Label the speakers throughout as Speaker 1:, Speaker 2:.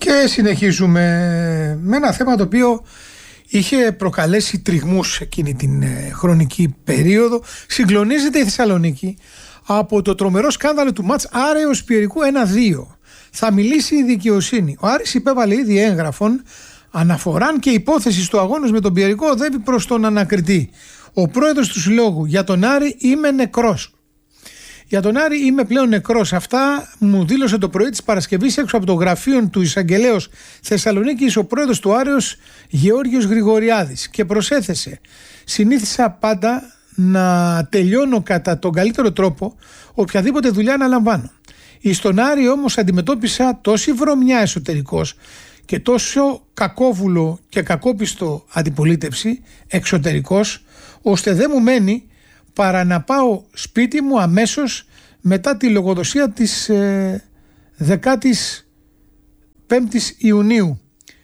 Speaker 1: Και συνεχίζουμε με ένα θέμα το οποίο είχε προκαλέσει τριγμούς εκείνη την χρονική περίοδο. Συγκλονίζεται η Θεσσαλονίκη από το τρομερό σκάνδαλο του μάτς Άρεος Πιερικού 1-2. Θα μιλήσει η δικαιοσύνη. Ο Άρης υπέβαλε ήδη έγγραφον αναφοράν και υπόθεση του αγώνος με τον Πιερικό οδεύει προς τον ανακριτή. Ο πρόεδρος του συλλόγου: για τον Άρη είμαι νεκρός. Για τον Άρη είμαι πλέον νεκρός. Αυτά μου δήλωσε το πρωί της Παρασκευής έξω από το γραφείο του Εισαγγελέως Θεσσαλονίκης ο πρόεδρος του Άρεος Γεώργιος Γρηγοριάδης και προσέθεσε: συνήθισα πάντα να τελειώνω κατά τον καλύτερο τρόπο οποιαδήποτε δουλειά αναλαμβάνω. Στον Άρη όμως αντιμετώπισα τόση βρωμιά εσωτερικός και τόσο κακόβουλο και κακόπιστο αντιπολίτευση εξωτερικός, ώστε δεν μου μένει παρά να πάω σπίτι μου αμέσως μετά τη λογοδοσία της 15ης Ιουνίου.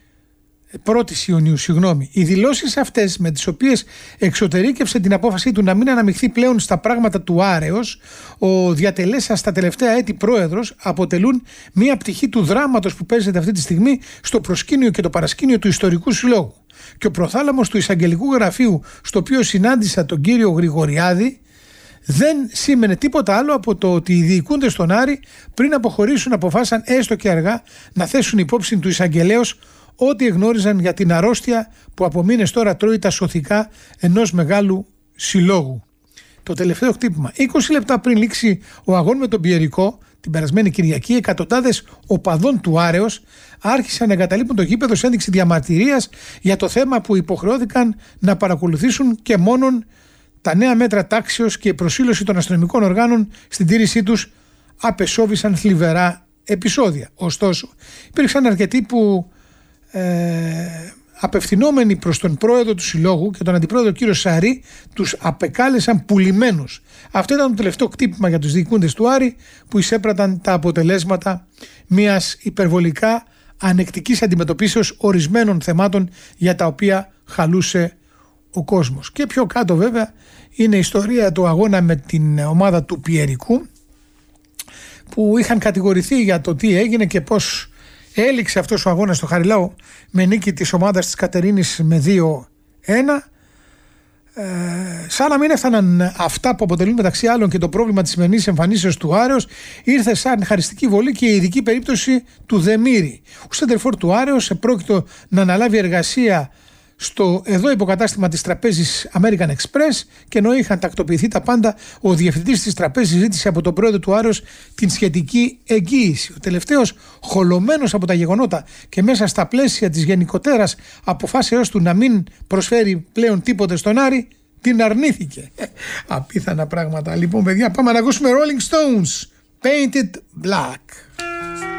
Speaker 1: 1ης Ιουνίου, συγγνώμη. Οι δηλώσεις αυτές με τις οποίες εξωτερήκευσε την απόφασή του να μην αναμειχθεί πλέον στα πράγματα του Άρεος, ο διατελέσα στα τελευταία έτη πρόεδρος, αποτελούν μία πτυχή του δράματος που παίζεται αυτή τη στιγμή στο προσκήνιο και το παρασκήνιο του Ιστορικού Συλλόγου. Και ο προθάλαμος του εισαγγελικού γραφείου, στο οποίο συνάντησα τον κύριο Γρηγοριάδη, δεν σήμαινε τίποτα άλλο από το ότι οι διοικούντες στον Άρη πριν αποχωρήσουν αποφάσισαν έστω και αργά να θέσουν υπόψη του εισαγγελέως ό,τι εγνώριζαν για την αρρώστια που από μήνες τώρα τρώει τα σωθικά ενός μεγάλου συλλόγου. Το τελευταίο χτύπημα. 20 λεπτά πριν λήξει ο αγών με τον Πιερικό, την περασμένη Κυριακή, εκατοντάδες οπαδών του Άρεος άρχισαν να εγκαταλείπουν το γήπεδο σε ένδειξη διαμαρτυρίας για το θέμα που υποχρεώθηκαν να παρακολουθήσουν και μόνον τα νέα μέτρα τάξεως και η προσήλωση των αστυνομικών οργάνων στην τήρησή τους απεσόβησαν θλιβερά επεισόδια. Ωστόσο, υπήρξαν αρκετοί που απευθυνόμενοι προς τον πρόεδρο του συλλόγου και τον αντιπρόεδρο κύριο Σαρή τους απεκάλεσαν πουλημένους. Αυτό ήταν το τελευταίο χτύπημα για τους διοικούντες του Άρη που εισέπραταν τα αποτελέσματα μιας υπερβολικά ανεκτικής αντιμετωπίσεως ορισμένων θεμάτων για τα οποία χαλούσε ο κόσμος. Και πιο κάτω βέβαια είναι η ιστορία του αγώνα με την ομάδα του Πιερικού που είχαν κατηγορηθεί για το τι έγινε και πώς έληξε αυτός ο αγώνας στο Χαριλάου με νίκη της ομάδας της Κατερίνης με 2-1. Σαν να μην έφταναν αυτά που αποτελούν μεταξύ άλλων και το πρόβλημα της σημερινής εμφανίσεως του Άρεος, ήρθε σαν χαριστική βολή και η ειδική περίπτωση του Δεμήρη. Ο σεντερφόρ του Άρεος επρόκειτο να αναλάβει εργασία στο εδώ υποκατάστημα της τραπέζης American Express και ενώ είχαν τακτοποιηθεί τα πάντα, ο διευθυντής της τραπέζης ζήτησε από τον πρόεδρο του Άρεος την σχετική εγγύηση. Ο τελευταίος, χολωμένος από τα γεγονότα και μέσα στα πλαίσια της γενικότερας αποφάσεως του να μην προσφέρει πλέον τίποτε στον Άρη, την αρνήθηκε. Απίθανα πράγματα. Λοιπόν, παιδιά, πάμε να ακούσουμε Rolling Stones, Painted Black.